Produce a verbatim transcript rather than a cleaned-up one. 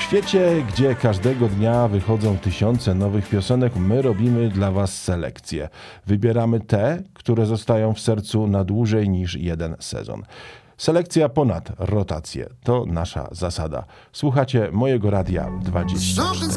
świecie, gdzie każdego dnia wychodzą tysiące nowych piosenek, my robimy dla Was selekcję. Wybieramy te, które zostają w sercu na dłużej niż jeden sezon. Selekcja ponad rotację. To nasza zasada. Słuchacie mojego radia dwadzieścia cztery.